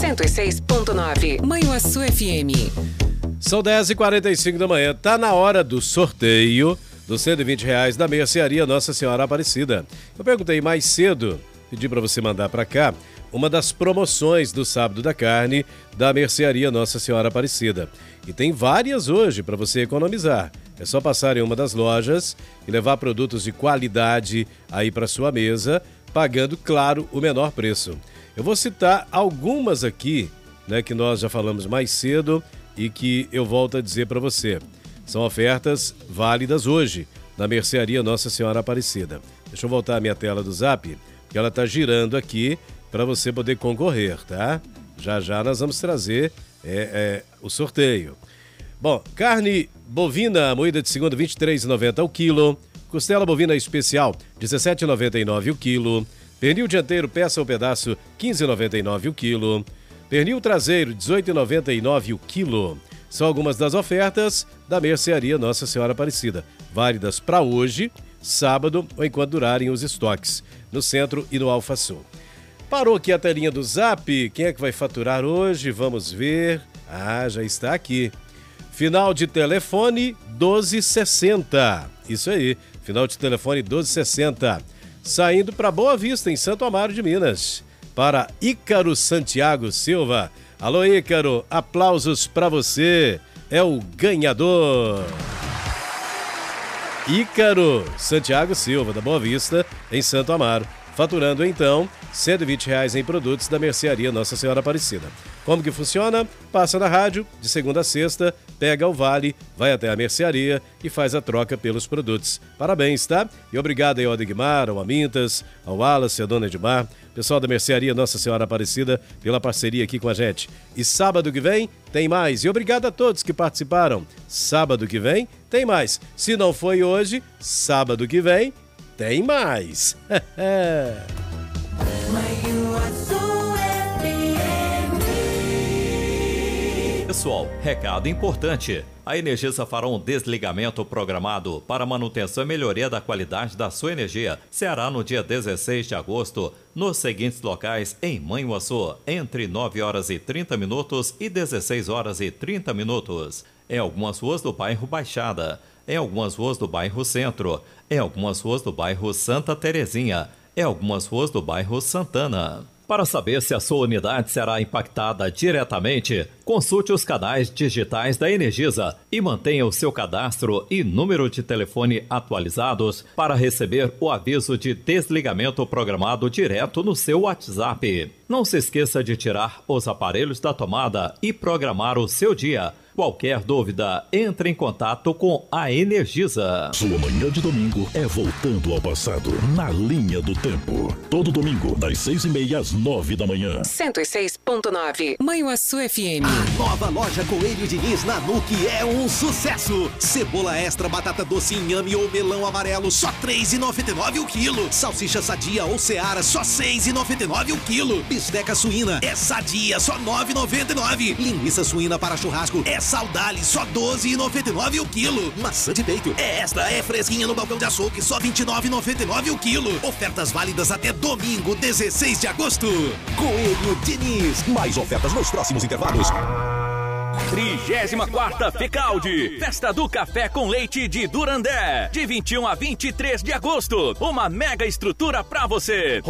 106.9 Manhuaçu FM. São 10h45 da manhã, tá na hora do sorteio dos R$120 da Mercearia Nossa Senhora Aparecida. Eu perguntei mais cedo, pedi para você mandar para cá uma das promoções do Sábado da Carne da Mercearia Nossa Senhora Aparecida. E tem várias hoje para você economizar. É só passar em uma das lojas e levar produtos de qualidade aí para sua mesa, pagando, claro, o menor preço. Eu vou citar algumas aqui, né, que nós já falamos mais cedo e que eu volto a dizer para você. São ofertas válidas hoje na Mercearia Nossa Senhora Aparecida. Deixa eu voltar a minha tela do Zap, que ela está girando aqui para você poder concorrer, tá? Já já nós vamos trazer o sorteio. Bom, carne bovina moída de segunda, R$ 23,90 ao quilo. Costela bovina especial, R$ 17,99 o quilo. Pernil dianteiro, peça ou pedaço, R$ 15,99 o quilo. Pernil traseiro, R$ 18,99 o quilo. São algumas das ofertas da Mercearia Nossa Senhora Aparecida, válidas para hoje, sábado ou enquanto durarem os estoques, no centro e no Alfa Sul. Parou aqui a telinha do Zap, quem é que vai faturar hoje? Vamos ver. Ah, já está aqui. Final de telefone 1260. Isso aí, final de telefone 1260. Saindo para Boa Vista, em Santo Amaro de Minas. Para Ícaro Santiago Silva. Alô, Ícaro, aplausos para você. É o ganhador. Ícaro Santiago Silva, da Boa Vista, em Santo Amaro. Faturando, então, R$120 em produtos da Mercearia Nossa Senhora Aparecida. Como que funciona? Passa na rádio, de segunda a sexta, pega o vale, vai até a mercearia e faz a troca pelos produtos. Parabéns, tá? E obrigado aí ao Adegmar, ao Amintas, ao Wallace, a Dona Edmar, pessoal da Mercearia Nossa Senhora Aparecida, pela parceria aqui com a gente. E sábado que vem tem mais. E obrigado a todos que participaram. Sábado que vem tem mais. Se não foi hoje, sábado que vem tem mais. Pessoal, recado importante. A Energisa fará um desligamento programado para manutenção e melhoria da qualidade da sua energia. Será no dia 16 de agosto, nos seguintes locais em Manhuaçu, entre 9 horas e 30 minutos e 16 horas e 30 minutos. Em algumas ruas do bairro Baixada, em algumas ruas do bairro Centro, em algumas ruas do bairro Santa Terezinha, em algumas ruas do bairro Santana. Para saber se a sua unidade será impactada diretamente, consulte os canais digitais da Energisa e mantenha o seu cadastro e número de telefone atualizados para receber o aviso de desligamento programado direto no seu WhatsApp. Não se esqueça de tirar os aparelhos da tomada e programar o seu dia. Qualquer dúvida, entre em contato com a Energisa. Sua manhã de domingo é voltando ao passado, na linha do tempo. Todo domingo, das 6h30 às 9 da manhã. 106.9 Manhuaçu FM. A nova loja Coelho Diniz na NUC é um sucesso. Cebola extra, batata doce, inhame ou melão amarelo, só R$ 3,99 o quilo. Salsicha sadia ou Seara, só R$ 6,99 o quilo. Bisteca suína é sadia, só R$ 9,99. Linguiça suína para churrasco é Saudale, só R$ 12,99 o quilo. Maçã de peito é fresquinha no balcão de açougue, só R$ 29,99 o quilo. Ofertas válidas até domingo, 16 de agosto. Coelho Diniz. Mais ofertas nos próximos intervalos. 34ª FECALDE, Festa do Café com Leite de Durandé, de 21 a 23 de agosto. Uma mega estrutura pra você.